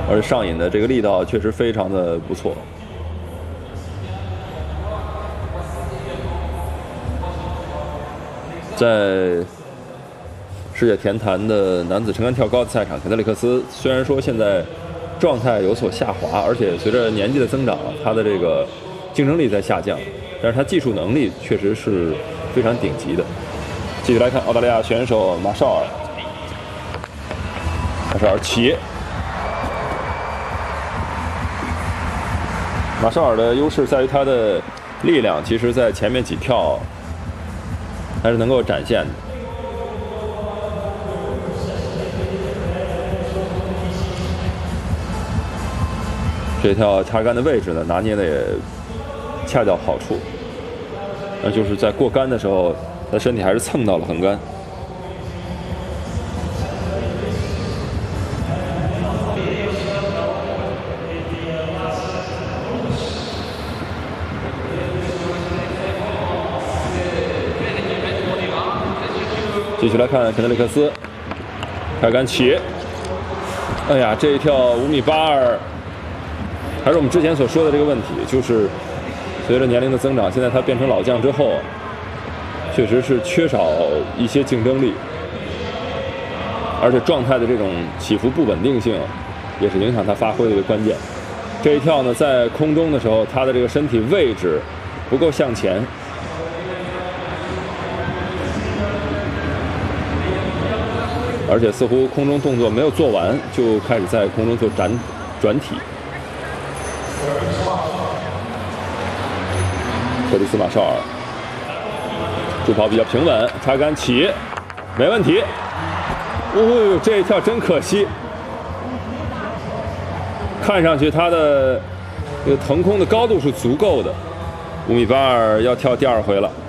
而且上瘾的这个力道确实非常的不错。在世界田坛的男子撑杆跳高的赛场，肯德里克斯虽然说现在状态有所下滑，而且随着年纪的增长，他的这个竞争力在下降，但是他技术能力确实是非常顶级的。继续来看澳大利亚选手马绍尔，起。马绍尔的优势在于他的力量，其实在前面几跳还是能够展现的。这条插杆的位置呢，拿捏的也恰到好处，那就是在过杆的时候，他身体还是蹭到了横杆。继续来看肯德里克斯，开杆起。哎呀，这一跳5.82米，还是我们之前所说的这个问题，就是随着年龄的增长，现在他变成老将之后，确实是缺少一些竞争力，而且状态的这种起伏不稳定性，也是影响他发挥的一个关键。这一跳呢，在空中的时候，他的这个身体位置不够向前。而且似乎空中动作没有做完，就开始在空中做转体。克里斯马绍尔助跑比较平稳，插杆起，没问题。哦呦，这一跳真可惜，看上去他的这个腾空的高度是足够的，5.82米要跳第2回了。